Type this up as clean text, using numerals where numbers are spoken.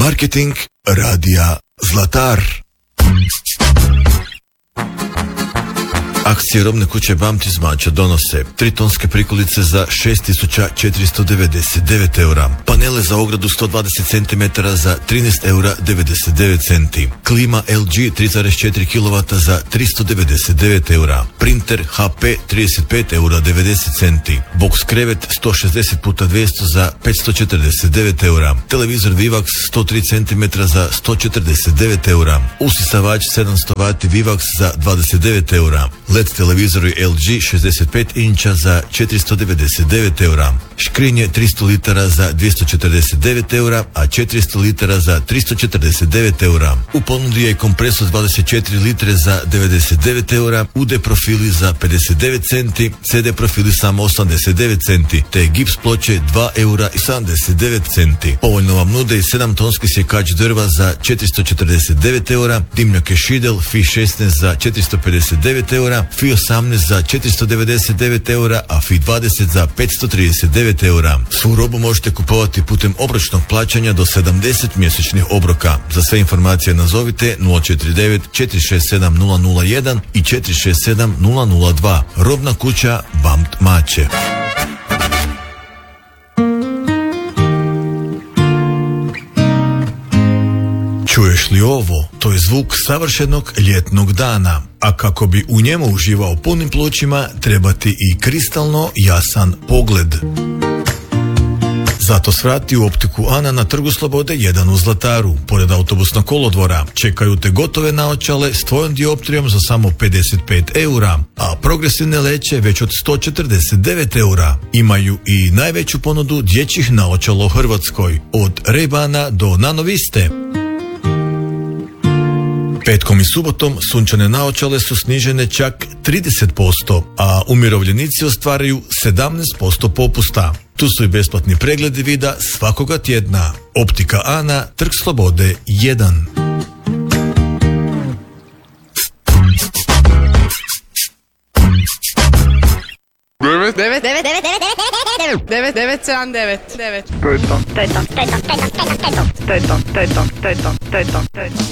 Marketing radija Zlatar. Akcije robne kuće BAMT iz Mača donose 3 tonske prikolice za 6.499 eura, panele za ogradu 120 cm za 13 eura 99 centi, klima LG 3,4 kW za 399 eura, printer HP 35 eura 90 centi, box krevet 160 x 200 za 549 eura, televizor Vivax 103 cm za 149 eura, usisavač 700 W Vivax za 29 eura, LED televizori LG 65 inča za 499 eura, škrinje 300 litara za 249 eura, a 400 litara za 349 eura. U ponudi je kompresor 24 litre za 99 eura, UD profili za 59 centi, CD profili samo 89 centi, te gips ploče 2 eura i 79 centi. Povoljno vam nude i 7 tonski sjekač drva za 449 eura, dimnjake Šidel FI 16 za 459 eura, FI 18 za 499 eura, a FI 20 za 539 eura. Svu robu možete kupovati putem obročnog plaćanja do 70 mjesečnih obroka. Za sve informacije nazovite 049 467 001 i 467 002. Robna kuća BAMT Mače. Čuješ li ovo? To je zvuk savršenog ljetnog dana, a kako bi u njemu uživao punim plućima, treba ti i kristalno jasan pogled. Zato svrati u optiku Ana na Trgu Slobode 1 u Zlataru, pored autobusnog kolodvora. Čekaju te gotove naočale s tvojom dioptrijom za samo 55 eura, a progresivne leće već od 149 eura. Imaju i najveću ponudu dječjih naočala u Hrvatskoj, od Ray-Bana do Nanoviste. Petkom i subotom sunčane naočale su snižene čak 30%, a umirovljenici ostvaraju 17% popusta. Tu su i besplatni pregledi vida svakoga tjedna. Optika Ana, Trg Slobode 1. Devet, 7, 9. To je to.